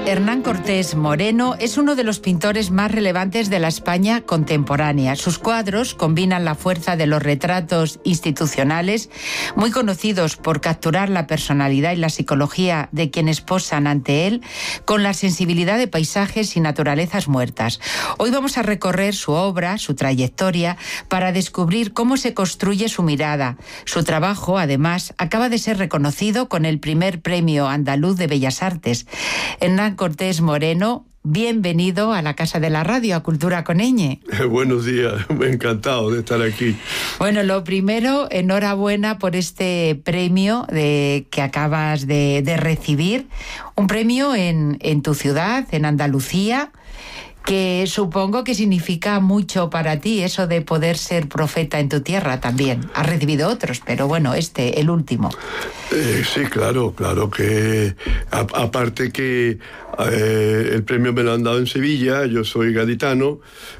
Hernán Cortés Moreno es uno de los pintores más relevantes de la España contemporánea. Sus cuadros combinan la fuerza de los retratos institucionales, muy conocidos por capturar la personalidad y la psicología de quienes posan ante él, con la sensibilidad de paisajes y naturalezas muertas. Hoy vamos a recorrer su obra, su trayectoria, para descubrir cómo se construye su mirada. Su trabajo, además, acaba de ser reconocido con el primer Premio Andaluz de Bellas Artes. Hernán Cortés Moreno, bienvenido a la Casa de la Radio, a Cultura con Ñ. Buenos días, encantado de estar aquí. Bueno, lo primero, enhorabuena por este premio que acabas de recibir. Un premio en tu ciudad, en Andalucía, que supongo que significa mucho para ti, eso de poder ser profeta en tu tierra también. Has recibido otros, pero bueno, el último. Sí, claro que aparte que el premio me lo han dado en Sevilla, yo soy gaditano,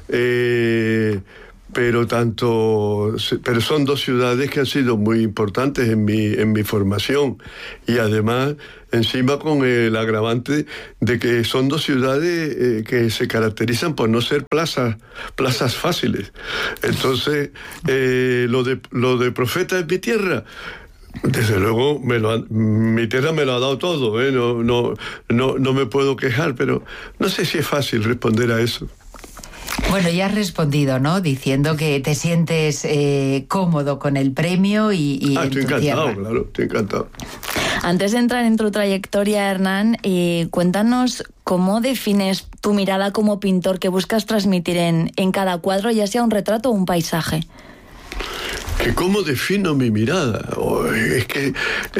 pero son dos ciudades que han sido muy importantes en mi formación, y además encima con el agravante de que son dos ciudades que se caracterizan por no ser plazas fáciles. Entonces, lo de profeta en mi tierra, desde luego mi tierra me lo ha dado todo, no me puedo quejar, pero no sé si es fácil responder a eso. Bueno, ya has respondido, ¿no? Diciendo que te sientes cómodo con el premio y en estoy tu encantado, tierra. claro, estoy encantado. Antes de entrar en tu trayectoria, Hernán, cuéntanos cómo defines tu mirada como pintor que buscas transmitir en cada cuadro, ya sea un retrato o un paisaje. ¿Que cómo defino mi mirada? Es que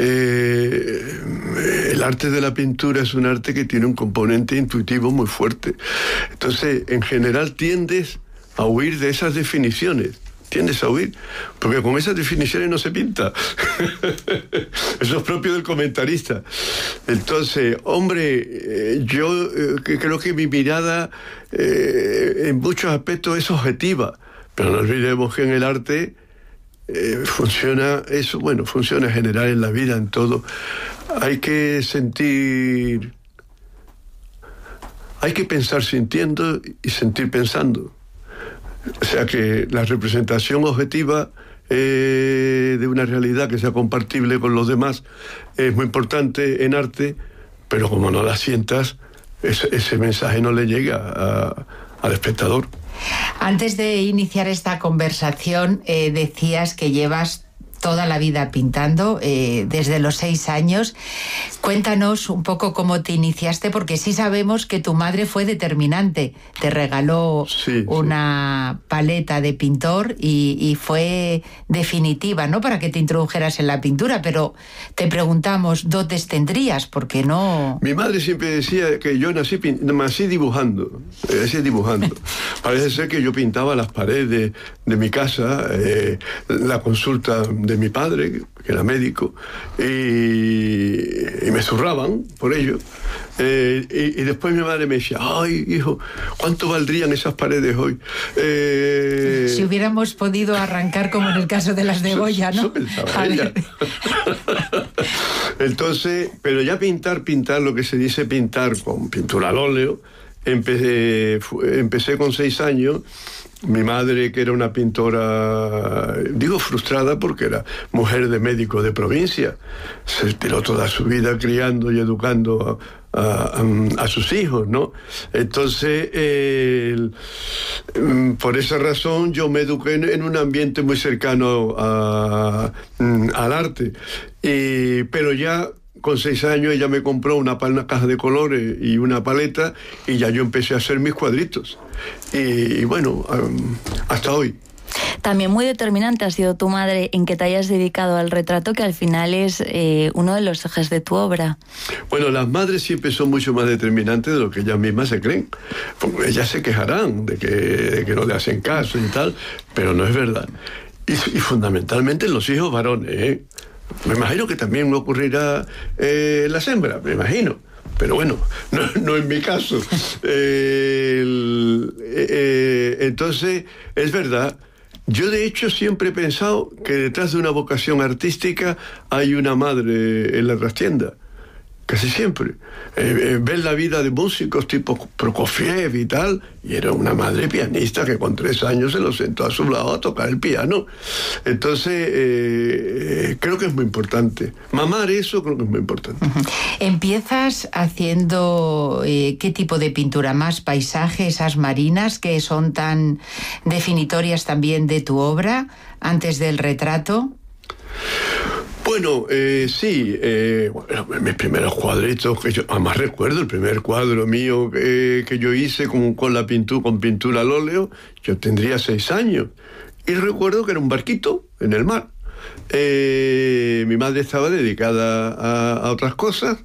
el arte de la pintura es un arte que tiene un componente intuitivo muy fuerte. Entonces, en general tiendes a huir de esas definiciones. Tiendes a huir, porque con esas definiciones no se pinta. Eso es propio del comentarista. Entonces, hombre, yo creo que mi mirada en muchos aspectos es objetiva, pero no olvidemos que en el arte funciona en general en la vida, en todo. Hay que sentir, hay que pensar sintiendo y sentir pensando. O sea que la representación objetiva de una realidad que sea compatible con los demás es muy importante en arte, pero como no la sientas, ese mensaje no le llega al espectador. Antes de iniciar esta conversación, decías que llevas toda la vida pintando, desde los 6 años. Cuéntanos un poco cómo te iniciaste, porque sí sabemos que tu madre fue determinante. Te regaló una paleta de pintor y fue definitiva, ¿no?, para que te introdujeras en la pintura. Pero te preguntamos, ¿dotes tendrías? Porque no... Mi madre siempre decía que yo nací dibujando. Parece ser que yo pintaba las paredes de mi casa, la consulta de mi padre, que era médico, y me zurraban por ello. Y después mi madre me decía: ay, hijo, ¿cuánto valdrían esas paredes hoy? Si hubiéramos podido arrancar como en el caso de las de Goya, ¿no? Eso pensaba ella. Entonces, pero ya pintar lo que se dice pintar con pintura al óleo, empecé con 6 años. Mi madre, que era una pintora, digo frustrada porque era mujer de médico de provincia, se tiró toda su vida criando y educando a sus hijos, ¿no? Entonces, por esa razón yo me eduqué en un ambiente muy cercano al arte. Pero ya con 6 años ella me compró una caja de colores y una paleta, y ya yo empecé a hacer mis cuadritos. Y bueno, hasta hoy. También muy determinante ha sido tu madre en que te hayas dedicado al retrato, que al final es uno de los ejes de tu obra. Bueno, las madres siempre son mucho más determinantes de lo que ellas mismas se creen. Porque ellas se quejarán de que no le hacen caso y tal, pero no es verdad. Y fundamentalmente en los hijos varones, ¿eh? Me imagino que también me ocurrirá las hembras, me imagino. Pero bueno, no es mi caso. Entonces, es verdad. Yo, de hecho, siempre he pensado que detrás de una vocación artística hay una madre en la trastienda. casi siempre. Ver la vida de músicos tipo Prokofiev y tal, y era una madre pianista que con 3 años se lo sentó a su lado a tocar el piano. Entonces, creo que es muy importante. Mamar eso creo que es muy importante. ¿Empiezas haciendo qué tipo de pintura? ¿Más paisajes, esas marinas que son tan definitorias también de tu obra, antes del retrato? Bueno, sí, mis primeros cuadritos, que yo además recuerdo el primer cuadro mío que yo hice con pintura al óleo, yo tendría 6 años, y recuerdo que era un barquito en el mar. Mi madre estaba dedicada a otras cosas,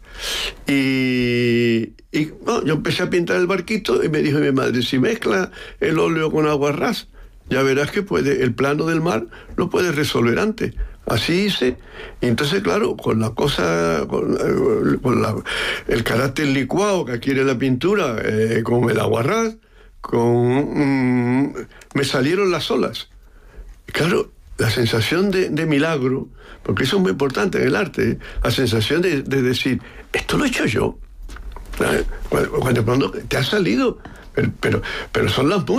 y bueno, yo empecé a pintar el barquito, y me dijo mi madre, si mezcla el óleo con agua ras, ya verás que el plano del mar lo puedes resolver antes. Así hice, y entonces claro, con la cosa, el carácter licuado que adquiere la pintura, con el aguarrás, me salieron las olas. Y claro, la sensación de milagro, porque eso es muy importante en el arte, la sensación de decir, esto lo he hecho yo. Cuando te ha salido, pero son las músicas.